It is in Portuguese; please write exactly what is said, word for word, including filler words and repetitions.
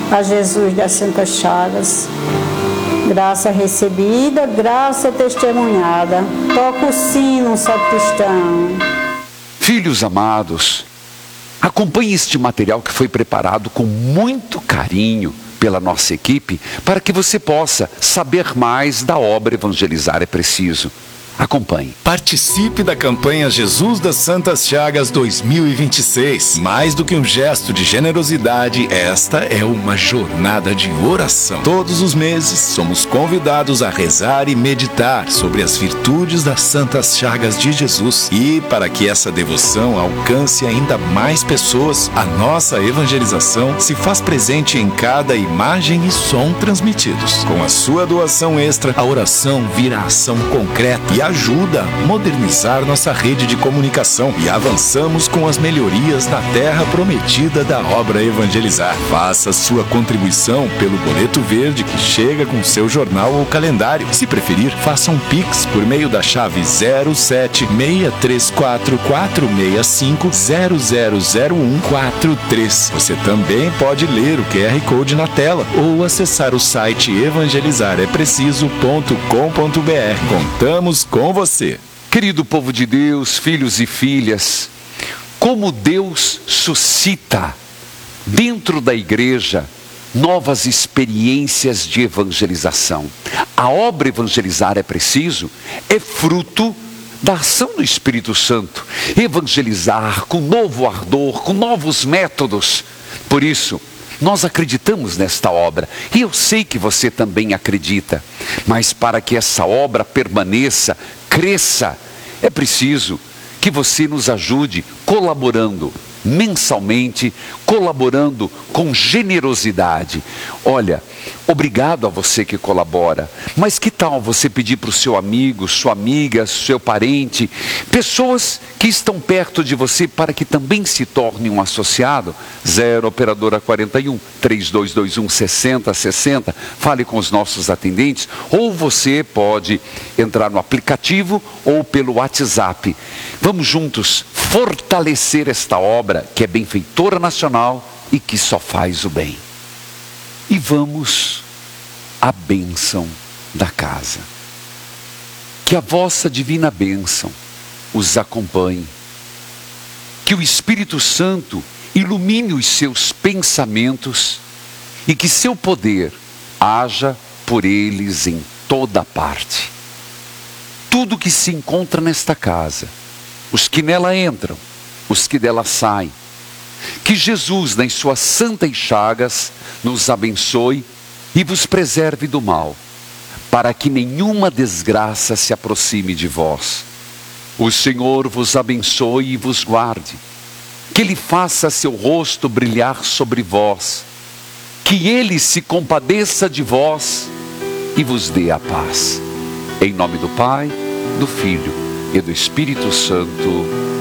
a Jesus das Santas Chagas. Graça recebida, graça testemunhada. Toca o sino, sacristão. Filhos amados, acompanhe este material que foi preparado com muito carinho pela nossa equipe, para que você possa saber mais da obra Evangelizar é Preciso. Acompanhe. Participe da campanha Jesus das Santas Chagas dois mil e vinte e seis. Mais do que um gesto de generosidade, esta é uma jornada de oração. Todos os meses somos convidados a rezar e meditar sobre as virtudes das Santas Chagas de Jesus. E para que essa devoção alcance ainda mais pessoas, a nossa evangelização se faz presente em cada imagem e som transmitidos. Com a sua doação extra, a oração vira ação concreta e ajuda a modernizar nossa rede de comunicação, e avançamos com as melhorias na terra prometida da obra Evangelizar. Faça sua contribuição pelo boleto verde que chega com seu jornal ou calendário. Se preferir, faça um Pix por meio da chave zero sete seis três quatro quatro seis cinco zero zero zero um quatro três. Você também pode ler o Q R Code na tela ou acessar o site evangelizar é preciso ponto com ponto br. Contamos com com você. Querido povo de Deus, filhos e filhas, como Deus suscita dentro da igreja novas experiências de evangelização. A obra Evangelizar é Preciso é fruto da ação do Espírito Santo. Evangelizar com novo ardor, com novos métodos. Por isso, nós acreditamos nesta obra, e eu sei que você também acredita, mas para que essa obra permaneça, cresça, é preciso que você nos ajude colaborando mensalmente, colaborando com generosidade. Olha, obrigado a você que colabora, mas que tal você pedir para o seu amigo, sua amiga, seu parente, pessoas que estão perto de você, para que também se torne um associado? Zero operadora quarenta e um, três dois dois um, sessenta sessenta, fale com os nossos atendentes, ou você pode entrar no aplicativo ou pelo WhatsApp. Vamos juntos fortalecer esta obra que é benfeitora nacional e que só faz o bem. E vamos à bênção da casa. Que a vossa divina bênção os acompanhe. Que o Espírito Santo ilumine os seus pensamentos e que seu poder haja por eles em toda parte. Tudo que se encontra nesta casa, os que nela entram, os que dela saem, que Jesus, nas suas santas chagas, nos abençoe e vos preserve do mal, para que nenhuma desgraça se aproxime de vós. O Senhor vos abençoe e vos guarde, que Ele faça seu rosto brilhar sobre vós, que Ele se compadeça de vós e vos dê a paz. Em nome do Pai, do Filho e do Espírito Santo.